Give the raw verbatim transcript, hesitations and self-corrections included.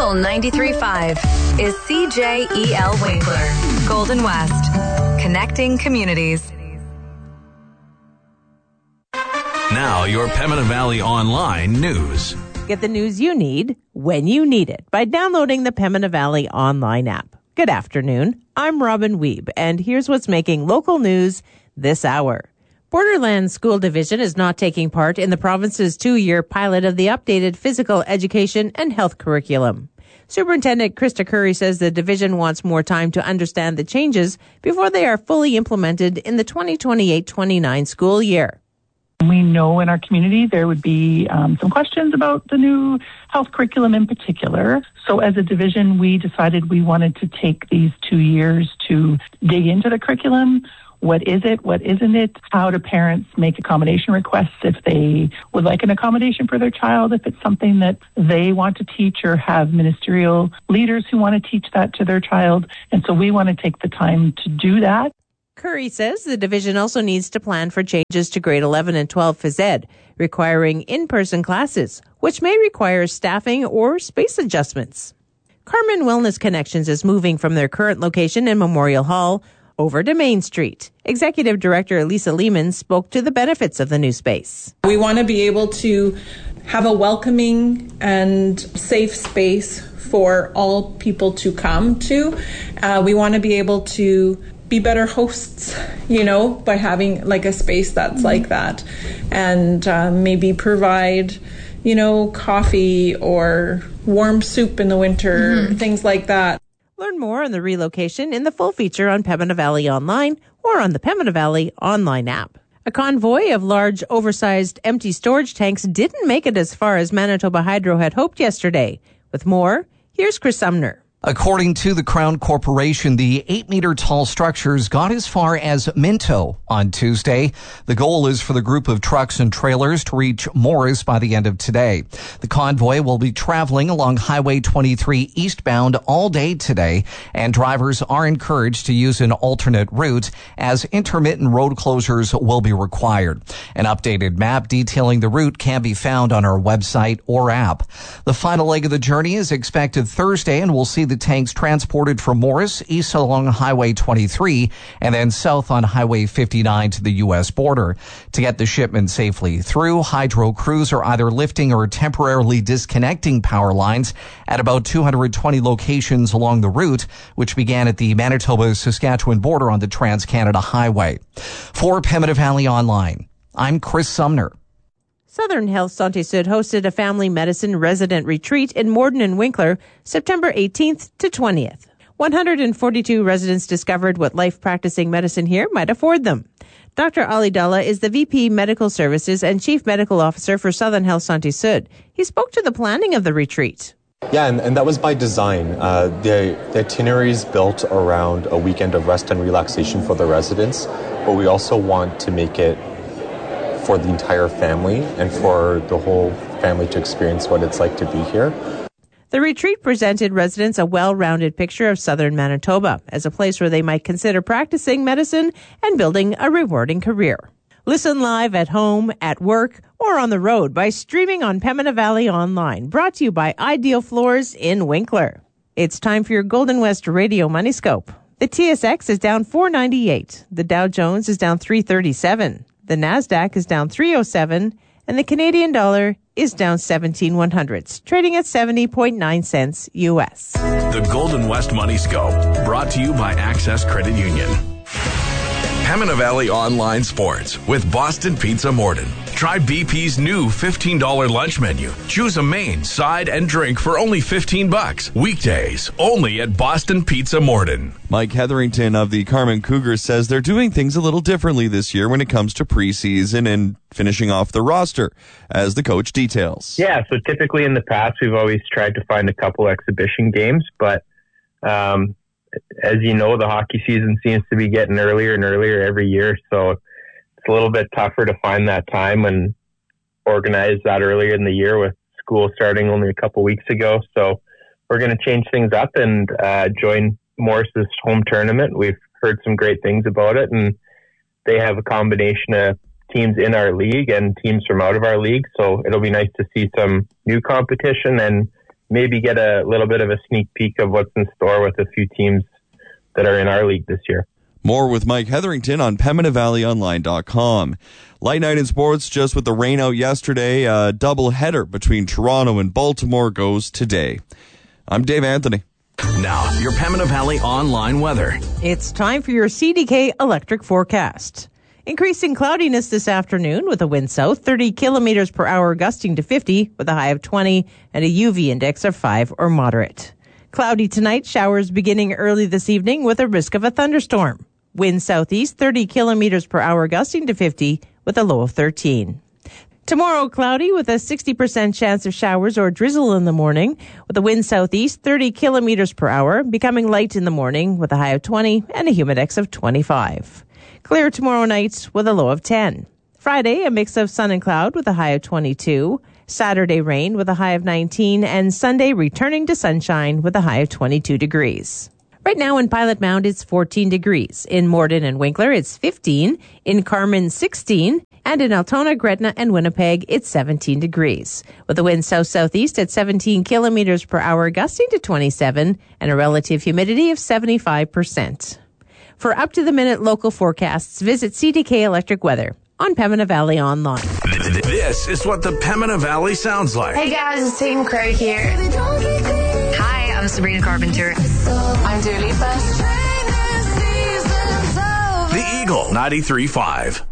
Local ninety-three point five is C J E L Winkler, Golden West, connecting communities. Now, your Pembina Valley Online news. Get the news you need when you need it by downloading the Pembina Valley Online app. Good afternoon. I'm Robin Weeb, and here's what's making local news this hour. Borderlands School Division is not taking part in the province's two-year pilot of the updated physical education and health curriculum. Superintendent Krista Curry says the division wants more time to understand the changes before they are fully implemented in the twenty twenty-eight twenty-nine school year. We know in our community there would be um, some questions about the new health curriculum in particular. So as a division, we decided we wanted to take these two years to dig into the curriculum. What is it? What isn't it? How do parents make accommodation requests if they would like an accommodation for their child, if it's something that they want to teach, or have ministerial leaders who want to teach that to their child. And so we want to take the time to do that. Curry says the division also needs to plan for changes to grade eleven and twelve phys ed, requiring in-person classes, which may require staffing or space adjustments. Carmen Wellness Connections is moving from their current location in Memorial Hall over to Main Street. Executive Director Lisa Lehman spoke to the benefits of the new space. We want to be able to have a welcoming and safe space for all people to come to. Uh, we want to be able to be better hosts, you know, by having like a space that's mm-hmm. like that, and uh, maybe provide, you know, coffee or warm soup in the winter, mm-hmm. things like that. Learn more on the relocation in the full feature on Pembina Valley Online or on the Pembina Valley Online app. A convoy of large, oversized, empty storage tanks didn't make it as far as Manitoba Hydro had hoped yesterday. With more, here's Chris Sumner. According to the Crown Corporation, the eight-meter-tall structures got as far as Minto on Tuesday. The goal is for the group of trucks and trailers to reach Morris by the end of today. The convoy will be traveling along Highway twenty-three eastbound all day today, and drivers are encouraged to use an alternate route as intermittent road closures will be required. An updated map detailing the route can be found on our website or app. The final leg of the journey is expected Thursday, and we'll see the tanks transported from Morris east along Highway twenty-three and then south on Highway fifty-nine to the U S border. To get the shipment safely through, Hydro crews are either lifting or temporarily disconnecting power lines at about two hundred twenty locations along the route, which began at the Manitoba-Saskatchewan border on the Trans-Canada Highway. For Pembina Valley Online, I'm Chris Sumner. Southern Health Santé Sud hosted a family medicine resident retreat in Morden and Winkler September eighteenth to twentieth. one hundred forty-two residents discovered what life-practicing medicine here might afford them. Doctor Ali Dalla is the V P Medical Services and Chief Medical Officer for Southern Health Santé Sud. He spoke to the planning of the retreat. Yeah, and, and that was by design. Uh, the, the itinerary is built around a weekend of rest and relaxation for the residents, but we also want to make it for the entire family and for the whole family to experience what it's like to be here. The retreat presented residents a well-rounded picture of southern Manitoba as a place where they might consider practicing medicine and building a rewarding career. Listen live at home, at work, or on the road by streaming on Pembina Valley Online, brought to you by Ideal Floors in Winkler. It's time for your Golden West Radio Money Scope. The T S X is down four ninety-eight. The Dow Jones is down three thirty-seven. The NASDAQ is down three oh seven, and the Canadian dollar is down seventeen one hundredths, trading at seventy point nine cents U S. The Golden West Money Scope, brought to you by Access Credit Union. Pembina Valley Online Sports with Boston Pizza Morden. Try B P's new fifteen dollars lunch menu. Choose a main, side, and drink for only fifteen bucks. Weekdays, only at Boston Pizza Morden. Mike Hetherington of the Carmen Cougars says they're doing things a little differently this year when it comes to preseason and finishing off the roster, as the coach details. Yeah, so typically in the past, we've always tried to find a couple exhibition games, but um, as you know, the hockey season seems to be getting earlier and earlier every year, so it's a little bit tougher to find that time and organize that earlier in the year with school starting only a couple weeks ago. So we're going to change things up and uh, join Morris's home tournament. We've heard some great things about it, and they have a combination of teams in our league and teams from out of our league. So it'll be nice to see some new competition and maybe get a little bit of a sneak peek of what's in store with a few teams that are in our league this year. More with Mike Hetherington on Pembina Valley Online dot com. Light night in sports, just with the rain out yesterday. A double header between Toronto and Baltimore goes today. I'm Dave Anthony. Now, your Pembina Valley online weather. It's time for your C D K electric forecast. Increasing cloudiness this afternoon with a wind south, thirty kilometers per hour gusting to fifty with a high of twenty and a U V index of five or moderate. Cloudy tonight, showers beginning early this evening with a risk of a thunderstorm. Wind southeast, thirty kilometers per hour gusting to fifty with a low of thirteen. Tomorrow, cloudy with a sixty percent chance of showers or drizzle in the morning with a wind southeast, thirty kilometers per hour, becoming light in the morning with a high of twenty and a humidex of twenty-five. Clear tomorrow night with a low of ten. Friday, a mix of sun and cloud with a high of twenty-two. Saturday, rain with a high of nineteen. And Sunday, returning to sunshine with a high of twenty-two degrees. Right now in Pilot Mound, it's fourteen degrees. In Morden and Winkler, it's fifteen. In Carman, sixteen. And in Altona, Gretna, and Winnipeg, it's seventeen degrees. With a wind south-southeast at seventeen kilometers per hour, gusting to twenty-seven, and a relative humidity of seventy-five percent. For up-to-the-minute local forecasts, visit C D K Electric Weather on Pembina Valley Online. This is what the Pembina Valley sounds like. Hey guys, it's Tatum Craig here. Hi, I'm Sabrina Carpenter. I'm Dua Lipa. The Eagle ninety-three point five.